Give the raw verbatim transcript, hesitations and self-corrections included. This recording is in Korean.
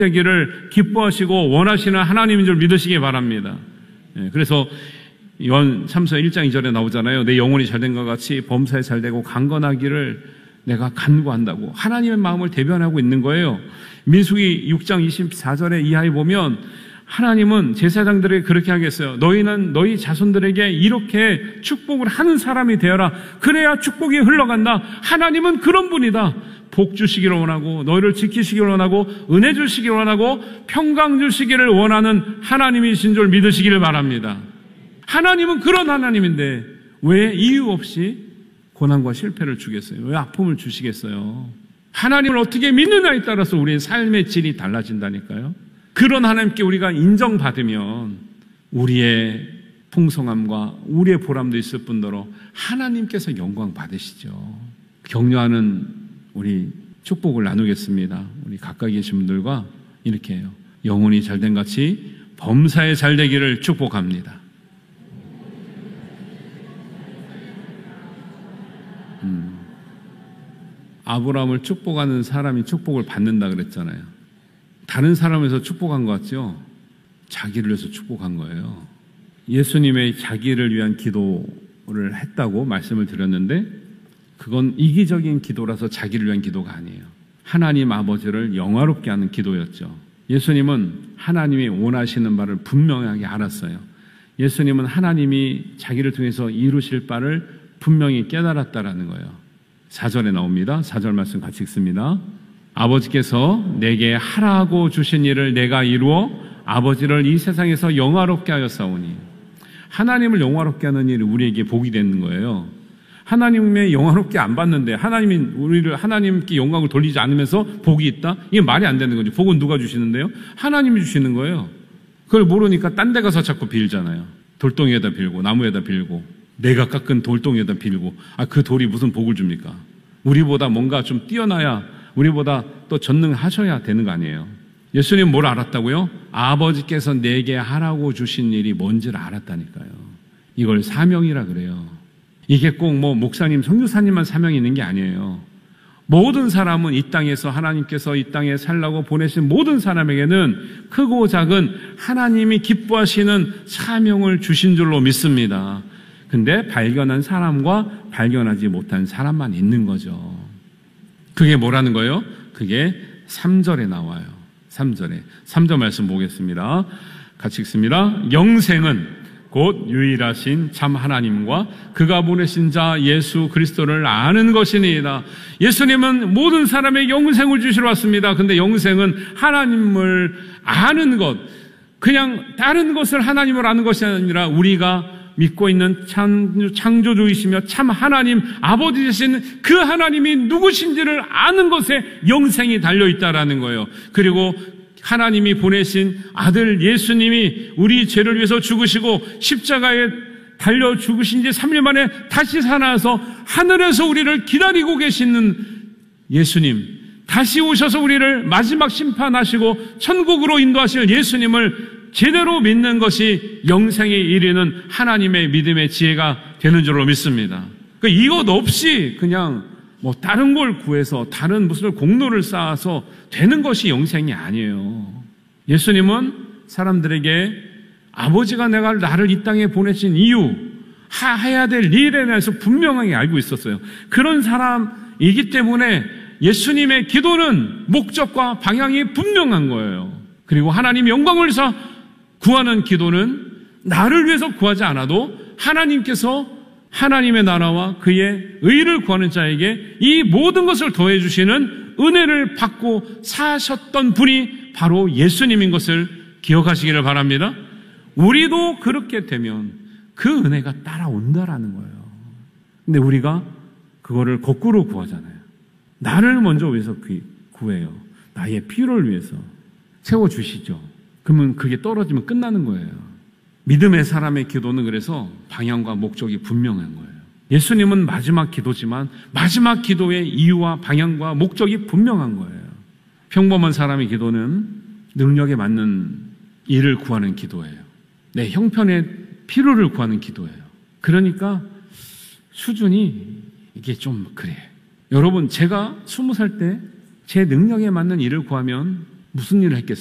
되기를 기뻐하시고 원하시는 하나님인 줄 믿으시기 바랍니다. 그래서 요한 삼서 일 장 이 절에 나오잖아요. 내 영혼이 잘된 것 같이 범사에 잘되고 강건하기를 내가 간구한다고 하나님의 마음을 대변하고 있는 거예요. 민수기 육 장 이십사 절에 이하에 보면 하나님은 제사장들에게 그렇게 하겠어요. 너희는 너희 자손들에게 이렇게 축복을 하는 사람이 되어라. 그래야 축복이 흘러간다. 하나님은 그런 분이다. 복 주시기를 원하고 너희를 지키시기를 원하고 은혜 주시기를 원하고 평강 주시기를 원하는 하나님이신 줄 믿으시기를 바랍니다. 하나님은 그런 하나님인데 왜 이유 없이 고난과 실패를 주겠어요? 왜 아픔을 주시겠어요? 하나님을 어떻게 믿느냐에 따라서 우리의 삶의 질이 달라진다니까요. 그런 하나님께 우리가 인정받으면 우리의 풍성함과 우리의 보람도 있을 뿐더러 하나님께서 영광 받으시죠. 격려하는 우리 축복을 나누겠습니다. 우리 가까이 계신 분들과 이렇게 해요. 영혼이 잘된 같이 범사에 잘되기를 축복합니다. 음. 아브라함을 축복하는 사람이 축복을 받는다 그랬잖아요. 다른 사람에서 축복한 것 같죠? 자기를 위해서 축복한 거예요. 예수님의 자기를 위한 기도를 했다고 말씀을 드렸는데 그건 이기적인 기도라서 자기를 위한 기도가 아니에요. 하나님 아버지를 영화롭게 하는 기도였죠. 예수님은 하나님이 원하시는 바를 분명하게 알았어요. 예수님은 하나님이 자기를 통해서 이루실 바를 분명히 깨달았다라는 거예요. 사 절에 나옵니다. 사 절 말씀 같이 읽습니다. 아버지께서 내게 하라고 주신 일을 내가 이루어 아버지를 이 세상에서 영화롭게 하였사오니 하나님을 영화롭게 하는 일이 우리에게 복이 되는 거예요. 하나님의 영화롭게 안 받는데 하나님이 우리를 하나님께 영광을 돌리지 않으면서 복이 있다? 이게 말이 안 되는 거죠. 복은 누가 주시는데요? 하나님이 주시는 거예요. 그걸 모르니까 딴 데 가서 자꾸 빌잖아요. 돌덩이에다 빌고 나무에다 빌고 내가 깎은 돌덩이에다 빌고 아, 그 돌이 무슨 복을 줍니까? 우리보다 뭔가 좀 뛰어나야 우리보다 또 전능하셔야 되는 거 아니에요. 예수님 뭘 알았다고요? 아버지께서 내게 하라고 주신 일이 뭔지를 알았다니까요. 이걸 사명이라 그래요. 이게 꼭 뭐 목사님, 선교사님만 사명이 있는 게 아니에요. 모든 사람은 이 땅에서 하나님께서 이 땅에 살라고 보내신 모든 사람에게는 크고 작은 하나님이 기뻐하시는 사명을 주신 줄로 믿습니다. 근데 발견한 사람과 발견하지 못한 사람만 있는 거죠. 그게 뭐라는 거예요? 그게 삼 절에 나와요. 삼 절에. 삼 절 말씀 보겠습니다. 같이 읽습니다. 영생은 곧 유일하신 참 하나님과 그가 보내신 자 예수 그리스도를 아는 것이니이다. 예수님은 모든 사람의 영생을 주시러 왔습니다. 근데 영생은 하나님을 아는 것, 그냥 다른 것을 하나님을 아는 것이 아니라 우리가 믿고 있는 창조주이시며 참 하나님 아버지 되신 그 하나님이 누구신지를 아는 것에 영생이 달려있다라는 거예요. 그리고 하나님이 보내신 아들 예수님이 우리 죄를 위해서 죽으시고 십자가에 달려 죽으신 지 삼 일 만에 다시 살아나서 하늘에서 우리를 기다리고 계시는 예수님, 다시 오셔서 우리를 마지막 심판하시고 천국으로 인도하실 예수님을 제대로 믿는 것이 영생에 이르는 하나님의 믿음의 지혜가 되는 줄로 믿습니다. 그러니까 이것 없이 그냥 뭐 다른 걸 구해서 다른 무슨 공로를 쌓아서 되는 것이 영생이 아니에요. 예수님은 사람들에게 아버지가 내가 나를 이 땅에 보내신 이유, 하, 해야 될 일에 대해서 분명하게 알고 있었어요. 그런 사람이기 때문에 예수님의 기도는 목적과 방향이 분명한 거예요. 그리고 하나님 영광을 위해서 구하는 기도는 나를 위해서 구하지 않아도 하나님께서 하나님의 나라와 그의 의를 구하는 자에게 이 모든 것을 더해 주시는 은혜를 받고 사셨던 분이 바로 예수님인 것을 기억하시기를 바랍니다. 우리도 그렇게 되면 그 은혜가 따라온다라는 거예요. 근데 우리가 그거를 거꾸로 구하잖아요. 나를 먼저 위해서 구해요. 나의 필요를 위해서 채워주시죠. 그러면 그게 떨어지면 끝나는 거예요. 믿음의 사람의 기도는 그래서 방향과 목적이 분명한 거예요. 예수님은 마지막 기도지만 마지막 기도의 이유와 방향과 목적이 분명한 거예요. 평범한 사람의 기도는 능력에 맞는 일을 구하는 기도예요. 내 형편의 필요를 구하는 기도예요. 그러니까 수준이 이게 좀 그래요. 여러분, 제가 스무 살 때 제 능력에 맞는 일을 구하면 무슨 일을 했겠어요?